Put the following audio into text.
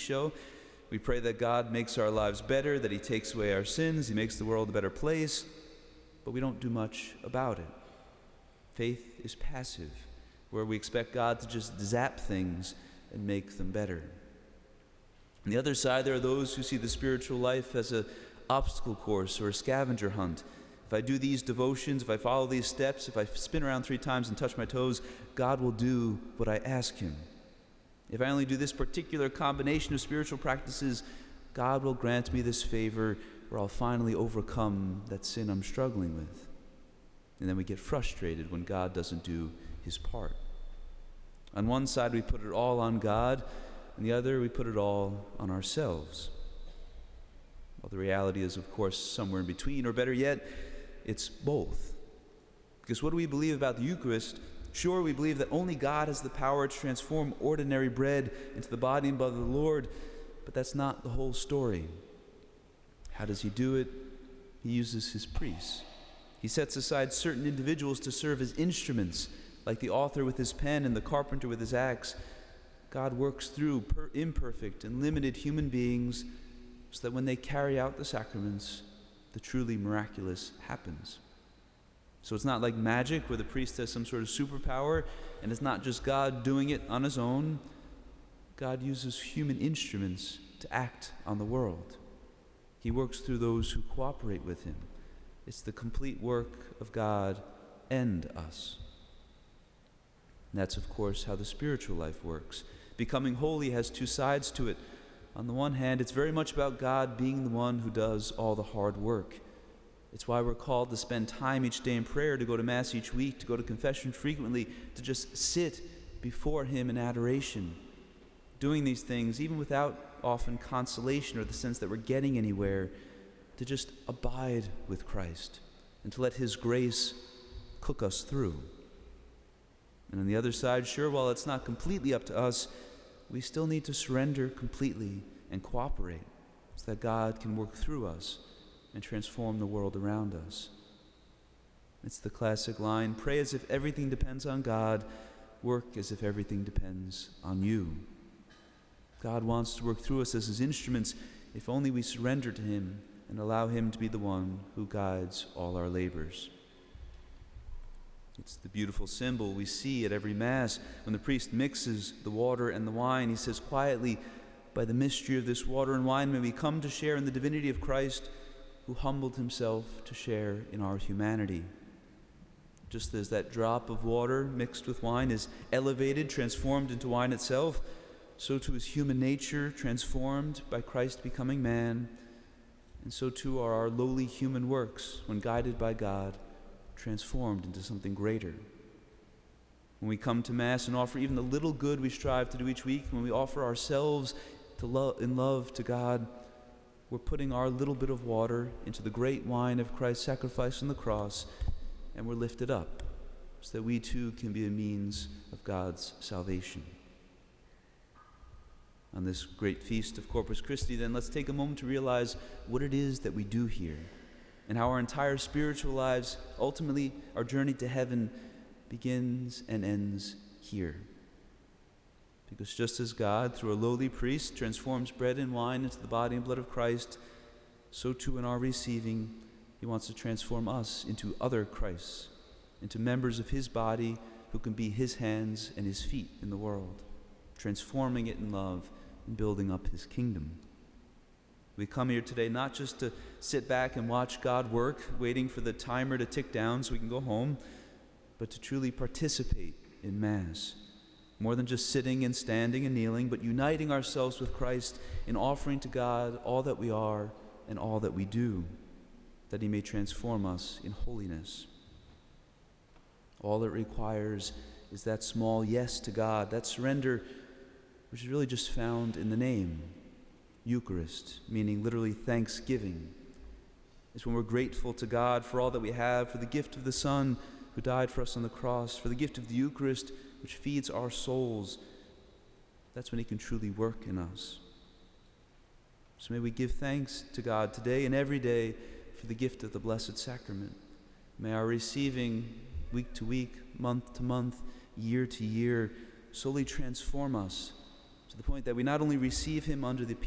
show. We pray that God makes our lives better, that he takes away our sins, he makes the world a better place, but we don't do much about it. Faith is passive, where we expect God to just zap things and make them better. On the other side, there are those who see the spiritual life as an obstacle course or a scavenger hunt. If I do these devotions, if I follow these steps, if I spin around 3 times and touch my toes, God will do what I ask him. If I only do this particular combination of spiritual practices, God will grant me this favor where I'll finally overcome that sin I'm struggling with. And then we get frustrated when God doesn't do his part. On one side, we put it all on God. On the other, we put it all on ourselves. Well, the reality is, of course, somewhere in between, or better yet, it's both. Because what do we believe about the Eucharist? Sure, we believe that only God has the power to transform ordinary bread into the body and blood of the Lord, but that's not the whole story. How does he do it? He uses his priests. He sets aside certain individuals to serve as instruments, like the author with his pen and the carpenter with his axe. God works through imperfect and limited human beings so that when they carry out the sacraments, the truly miraculous happens. So it's not like magic where the priest has some sort of superpower, and it's not just God doing it on his own. God uses human instruments to act on the world. He works through those who cooperate with him. It's the complete work of God and us. And that's, of course, how the spiritual life works. Becoming holy has 2 sides to it. On the one hand, it's very much about God being the one who does all the hard work. It's why we're called to spend time each day in prayer, to go to Mass each week, to go to confession frequently, to just sit before him in adoration. Doing these things, even without often consolation or the sense that we're getting anywhere, to just abide with Christ and to let his grace cook us through. And on the other side, sure, while it's not completely up to us, we still need to surrender completely and cooperate so that God can work through us and transform the world around us. It's the classic line, pray as if everything depends on God, work as if everything depends on you. God wants to work through us as his instruments if only we surrender to him and allow him to be the one who guides all our labors. It's the beautiful symbol we see at every Mass. When the priest mixes the water and the wine, he says quietly, by the mystery of this water and wine may we come to share in the divinity of Christ, who humbled himself to share in our humanity. Just as that drop of water mixed with wine is elevated, transformed into wine itself, so too is human nature transformed by Christ becoming man, and so too are our lowly human works, when guided by God, transformed into something greater. When we come to Mass and offer even the little good we strive to do each week, when we offer ourselves in love to God, we're putting our little bit of water into the great wine of Christ's sacrifice on the cross, and we're lifted up so that we too can be a means of God's salvation. On this great feast of Corpus Christi, then, let's take a moment to realize what it is that we do here and how our entire spiritual lives, ultimately our journey to heaven, begins and ends here. Because just as God, through a lowly priest, transforms bread and wine into the body and blood of Christ, so too in our receiving, he wants to transform us into other Christs, into members of his body who can be his hands and his feet in the world, transforming it in love and building up his kingdom. We come here today not just to sit back and watch God work, waiting for the timer to tick down so we can go home, but to truly participate in Mass. More than just sitting and standing and kneeling, but uniting ourselves with Christ in offering to God all that we are and all that we do, that he may transform us in holiness. All it requires is that small yes to God, that surrender, which is really just found in the name, Eucharist, meaning literally thanksgiving. It's when we're grateful to God for all that we have, for the gift of the Son who died for us on the cross, for the gift of the Eucharist, which feeds our souls. That's when he can truly work in us. So may we give thanks to God today and every day for the gift of the Blessed Sacrament. May our receiving week to week, month to month, year to year, slowly transform us so the point that we not only receive him under the